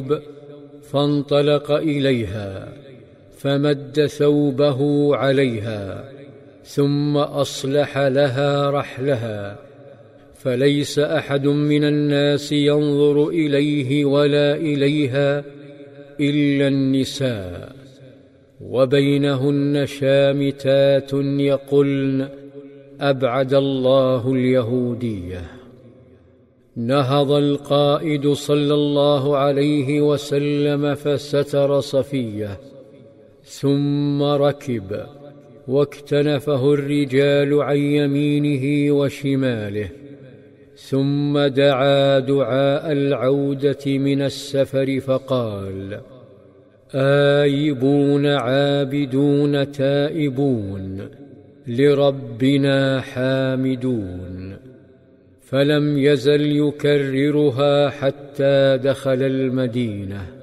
فانطلق إليها فمد ثوبه عليها، ثم أصلح لها رحلها، فليس أحد من الناس ينظر إليه ولا إليها إلا النساء، وبينهن شامتات يقولن: أبعد الله اليهودية. نهض القائد صلى الله عليه وسلم فستر صفية، ثم ركب، واكتنفه الرجال عن يمينه وشماله، ثم دعا دعاء العودة من السفر فقال: آيبون عابدون تائبون لربنا حامدون. فلم يزل يكررها حتى دخل المدينة.